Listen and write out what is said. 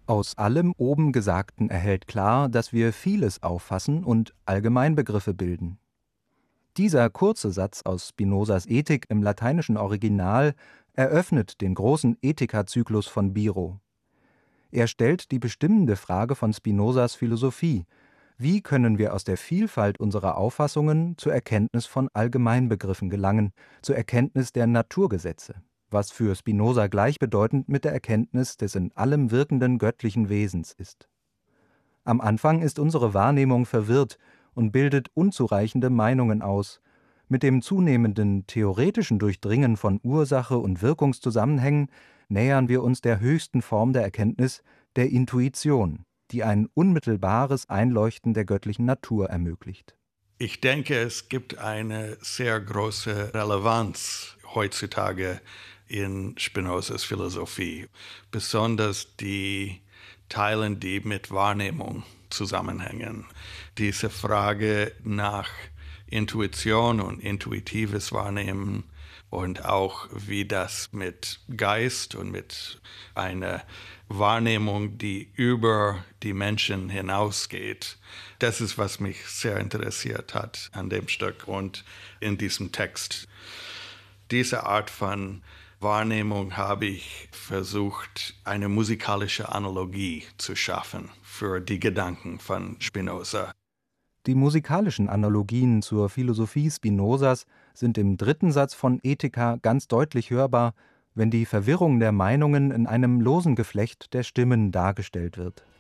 Aus allem oben Gesagten erhellt klar, dass wir vieles auffassen und Allgemeinbegriffe bilden. Dieser kurze Satz aus Spinozas Ethik im lateinischen Original eröffnet den großen Ethika-Zyklus von Biro. Er stellt die bestimmende Frage von Spinozas Philosophie: Wie können wir aus der Vielfalt unserer Auffassungen zur Erkenntnis von Allgemeinbegriffen gelangen, zur Erkenntnis der Naturgesetze, was für Spinoza gleichbedeutend mit der Erkenntnis des in allem wirkenden göttlichen Wesens ist. Am Anfang ist unsere Wahrnehmung verwirrt und bildet unzureichende Meinungen aus. Mit dem zunehmenden theoretischen Durchdringen von Ursache und Wirkungszusammenhängen nähern wir uns der höchsten Form der Erkenntnis, der Intuition, die ein unmittelbares Einleuchten der göttlichen Natur ermöglicht. Ich denke, es gibt eine sehr große Relevanz heutzutage in Spinozas Philosophie, besonders die Teilen, die mit Wahrnehmung zusammenhängen. Diese Frage nach Intuition und intuitives Wahrnehmen und auch wie das mit Geist und mit einer Wahrnehmung, die über die Menschen hinausgeht. Das ist, was mich sehr interessiert hat an dem Stück und in diesem Text. Diese Art von Wahrnehmung habe ich versucht, eine musikalische Analogie zu schaffen für die Gedanken von Spinoza. Die musikalischen Analogien zur Philosophie Spinozas sind im dritten Satz von Ethika ganz deutlich hörbar, wenn die Verwirrung der Meinungen in einem losen Geflecht der Stimmen dargestellt wird.